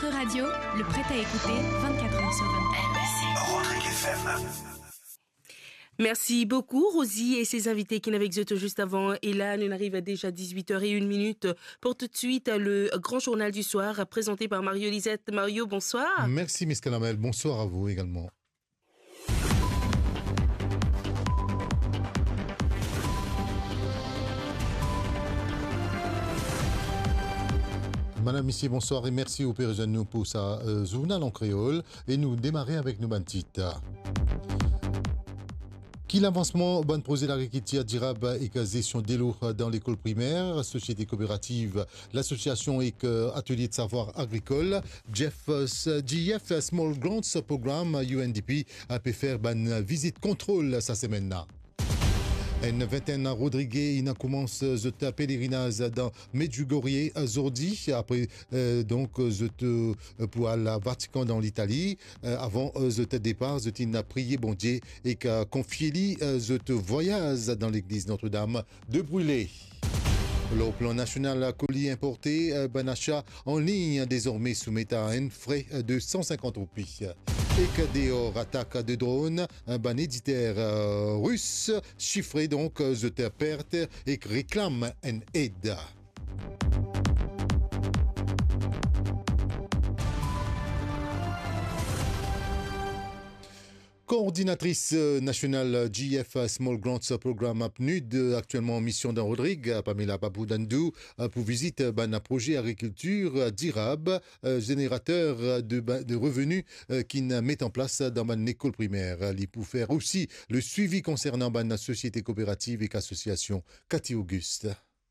Votre radio, le prêt à écouter 24h sur 24. Rodrigue FM. Merci beaucoup, Rosie et ses invités qui n'avaient exoté juste avant. Et là, nous arrive à déjà 18h01 pour tout de suite le grand journal du soir présenté par Mario Lisette. Mario, bonsoir. Merci, Miss Calamel. Bonsoir à vous également. Madame, ici, bonsoir et merci au Père nous pour sa journal en créole. Et nous démarrer avec nos titres. Qui l'avancement, bonne projet l'agriculture durable et gestion de l'eau dans l'école primaire, société coopérative, l'association et atelier de savoir agricole, GF Small Grants Programme UNDP a pu faire une visite contrôle cette semaine-là. Une vingtaine Rodriguez, il commence à pèlerinage dans Medjugorje aujourd'hui, après donc pour aller Vatican dans l'Italie. Avant ce départ, il a prié bon Dieu et qu'a confié ce voyage dans l'église Notre-Dame de Brûlé. Le plan national colis importé, achat en ligne désormais soumet à un frais de 150 roupies. Et que des attaques de drones, un éditeur russe chiffré donc de perte et réclame une aide. Coordinatrice nationale GF Small Grants Programme PNUD, actuellement en mission dans Rodrigue, Pamela Baboudandou, pour visite un projet agriculture durable, générateur de revenus qui met en place dans une école primaire. Il pour faire aussi le suivi concernant une société coopérative et association. Cathy Auguste.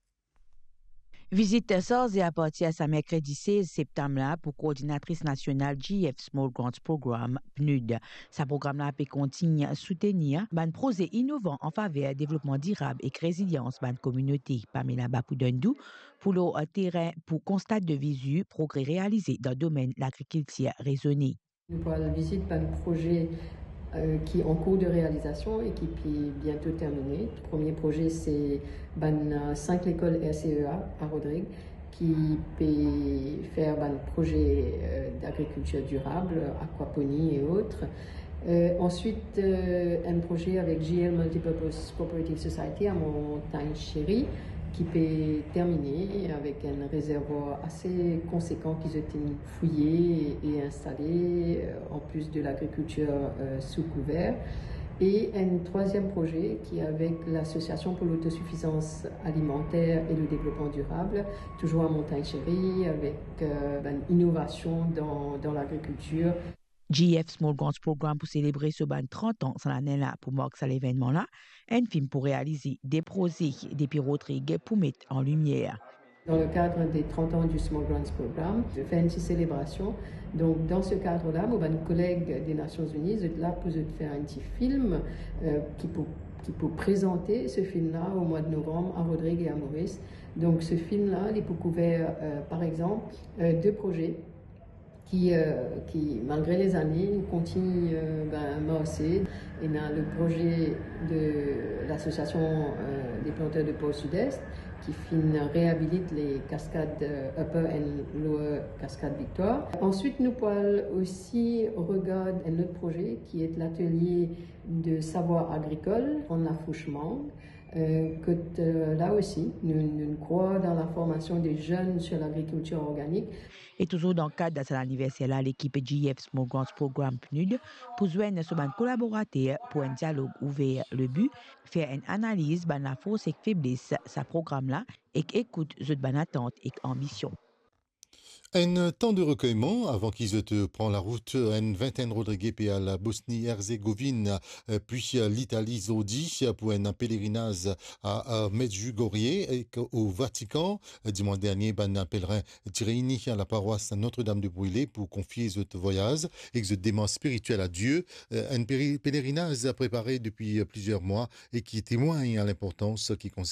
Visite SARS et à partir de mercredi 16 septembre là pour coordinatrice nationale GF Small Grants Programme PNUD. Ce programme là peut continuer à soutenir un projet innovant en faveur du développement durable et résilience de la communauté. Pamela Bapoudandou pour le terrain pour constat de visu progrès réalisés dans le domaine de l'agriculture raisonnée. Nous allons visiter un projet qui est en cours de réalisation et qui est bientôt terminé. Le premier projet, c'est 5 écoles RCEA à Rodrigue qui peut faire un projet d'agriculture durable, aquaponie et autres. Ensuite, un projet avec JL Multipurpose Cooperative Society à Montagne Chérie qui peut terminer avec un réservoir assez conséquent qui a été fouillé et installé, en plus de l'agriculture sous couvert. Et un troisième projet qui est avec l'Association pour l'autosuffisance alimentaire et le développement durable, toujours à Montagne-Chérie, avec une innovation dans l'agriculture. GF Small Grants Programme pour célébrer ce 30 ans cette année-là pour marquer l'événement-là, un film pour réaliser des projets des Rodrigue pour mettre en lumière. Dans le cadre des 30 ans du Small Grants Programme, je fais une célébration. Donc, dans ce cadre-là, mon collègue des Nations Unies est là pour faire un petit film qui peut présenter ce film-là au mois de novembre à Rodrigue et à Maurice. Donc, ce film-là, il peut couvrir, par exemple, 2 projets qui malgré les années, continuent à marcher. Il y a le projet de l'association des planteurs de Pôle Sud-Est qui réhabilite les cascades Upper et Lower Cascade Victoire. Ensuite, nous pouvons aussi regarder un autre projet qui est l'atelier de savoir agricole en Lafouche-Mangue. Là aussi, nous croyons dans la formation des jeunes sur l'agriculture organique. Et toujours dans le cadre de cet anniversaire-là, l'équipe GF Small Grants Programme PNUD pour joindre ce collaborateur pour un dialogue ouvert. Le but, faire une analyse de la force et faiblesse de ce programme-là et écoute de bonne attente et ambition. Un temps de recueillement avant qu'ils te prennent la route, une vingtaine Rodriguez puis à la Bosnie-Herzégovine, puis l'Italie Zodi pour un pèlerinage à Medjugorje et au Vatican. Dimanche dernier, un pèlerin réuni à la paroisse Notre-Dame de Brûlé pour confier ce voyage et ce démon spirituel à Dieu. Un pèlerinage préparé depuis plusieurs mois et qui témoigne à l'importance qui concerne